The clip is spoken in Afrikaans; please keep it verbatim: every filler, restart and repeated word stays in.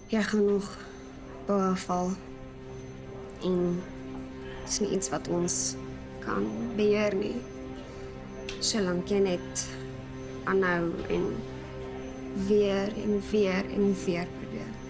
Jy gaan nog baie val. En dis nie iets wat ons kan beheer nie. Solank jy net aanhou en weer en weer en weer probeer.